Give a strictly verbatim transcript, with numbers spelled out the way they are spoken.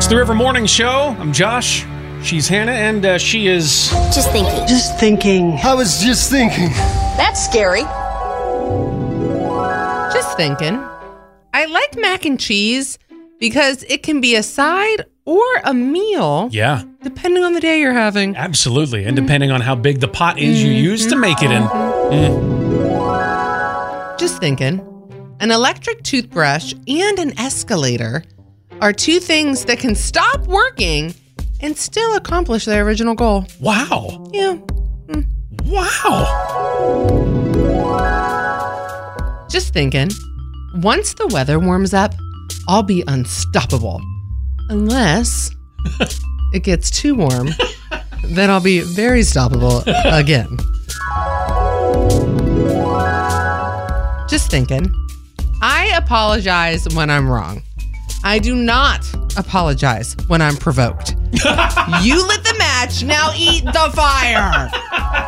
It's the River Morning Show. I'm Josh. She's Hannah, and uh, she is... Just thinking. Just thinking. I was just thinking. That's scary. Just thinking. I like mac and cheese because it can be a side or a meal. Yeah. Depending on the day you're having. Absolutely. And depending on how big the pot is you use to make it in. Mm. Just thinking. An electric toothbrush and an escalator are two things that can stop working and still accomplish their original goal. Wow. Yeah. Mm. Wow. Just thinking. Once the weather warms up, I'll be unstoppable. Unless it gets too warm, then I'll be very stoppable again. Just thinking. I apologize when I'm wrong. I do not apologize when I'm provoked. You lit the match, now eat the fire.